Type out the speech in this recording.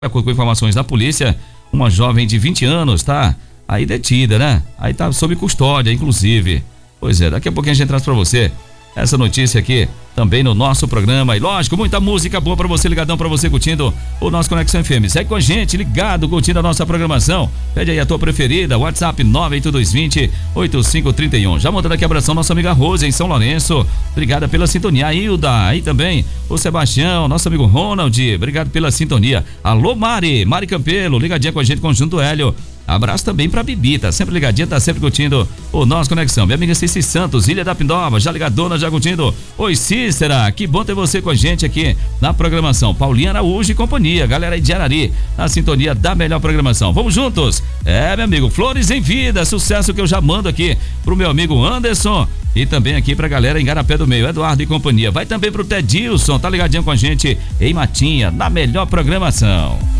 Com informações da polícia, uma jovem de 20 anos tá aí detida, né? Aí tá sob custódia, inclusive. Pois é, daqui a pouquinho a gente traz pra você essa notícia aqui também no nosso programa. E lógico, muita música boa pra você, ligadão pra você curtindo o nosso Conexão FM. Segue com a gente, ligado, curtindo a nossa programação. Pede aí a tua preferida, WhatsApp 98220-8531. Já mandando aqui abração nossa amiga Rose em São Lourenço. Obrigada pela sintonia. A Hilda, aí também o Sebastião, nosso amigo Ronald, obrigado pela sintonia. Alô Mari Campelo, ligadinha com a gente, Conjunto Hélio. Abraço também pra Bibi, tá sempre ligadinha, tá sempre curtindo o nosso Conexão. Minha amiga Cici Santos, Ilha da Pindova, já ligadona, já curtindo. Oi Cícera, que bom ter você com a gente aqui na programação. Paulinha Araújo e companhia, galera aí de Arari, na sintonia da melhor programação. Vamos juntos? É, meu amigo, Flores em Vida, sucesso que eu já mando aqui pro meu amigo Anderson e também aqui pra galera em Garapé do Meio, Eduardo e companhia. Vai também pro Tedilson, tá ligadinho com a gente em Matinha, na melhor programação.